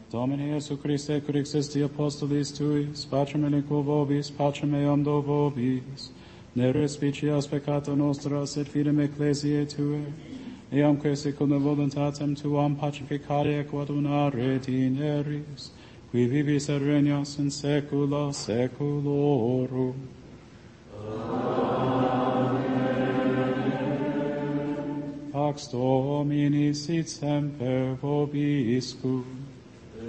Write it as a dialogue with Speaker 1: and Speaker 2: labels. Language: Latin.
Speaker 1: Domine Iesu Christe, cur existi apostolis tuis, pacem eliquo vobis, pacem eam do vobis, ne respicias peccata nostra, sed fidem ecclesiae Tuae, eamque secundum voluntatem Tuam pacificare equadunare dineris, qui vivis et regnas in saecula saeculorum. Pax Domini sit semper vobiscum.